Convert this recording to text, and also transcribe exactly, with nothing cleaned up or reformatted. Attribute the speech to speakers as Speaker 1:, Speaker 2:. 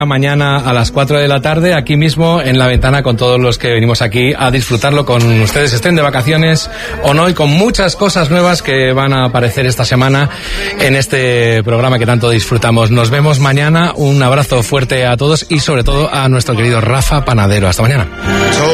Speaker 1: Mañana a las cuatro de la tarde, aquí mismo en La Ventana, con todos los que venimos aquí a disfrutarlo con ustedes, estén de vacaciones o no, y con muchas cosas nuevas que van a aparecer esta semana en este programa que tanto disfrutamos. Nos vemos mañana, un abrazo fuerte a todos y sobre todo a nuestro querido Rafa Panadero. Hasta mañana.